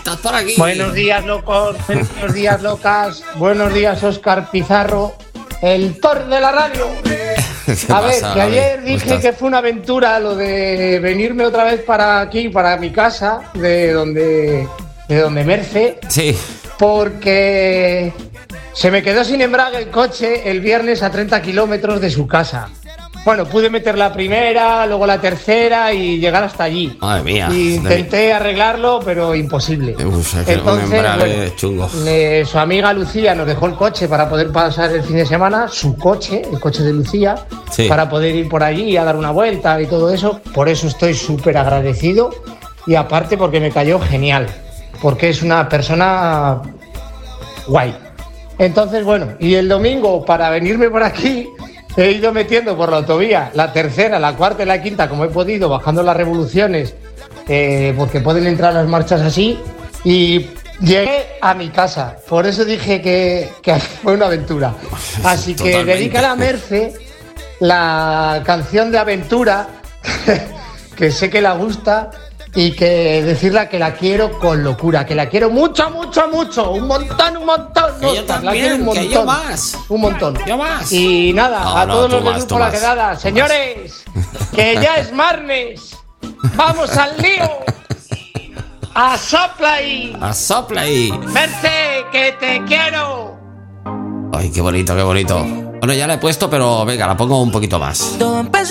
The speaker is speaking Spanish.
estás por aquí. Buenos días, locos. Buenos días, locas. Buenos días, Óscar Pizarro, el Thor de la radio. A ver, que ayer dije que fue una aventura lo de venirme otra vez para aquí, para mi casa, de donde Merce. Sí. Porque se me quedó sin embrague el coche el viernes a 30 kilómetros de su casa. Bueno, pude meter la primera, luego la tercera y llegar hasta allí. Madre mía. Y intenté arreglarlo, pero imposible. Uf, es que entonces, un embrague chungo. Su amiga Lucía nos dejó el coche para poder pasar el fin de semana, su coche, el coche de Lucía, sí, para poder ir por allí a dar una vuelta y todo eso. Por eso estoy súper agradecido y aparte porque me cayó genial, porque es una persona guay. Entonces, bueno, y el domingo para venirme por aquí he ido metiendo por la autovía la tercera, la cuarta y la quinta como he podido, bajando las revoluciones, porque pueden entrar las marchas así, y llegué a mi casa. Por eso dije que fue una aventura. Así que totalmente. Dedícale a Merce la canción de aventura, que sé que la gusta, y que decirle que la quiero con locura, que la quiero mucho, mucho, mucho, un montón. Que yo también, la quiero un montón, que yo más. Un montón. Yo más. Y nada, a todos los del grupo La Quedada, señores, que ya es martes, vamos al lío. ¡A sopla ahí! ¡A sopla ahí! Merce, que te quiero. Ay, qué bonito, qué bonito. Bueno, ya la he puesto, pero venga, la pongo un poquito más.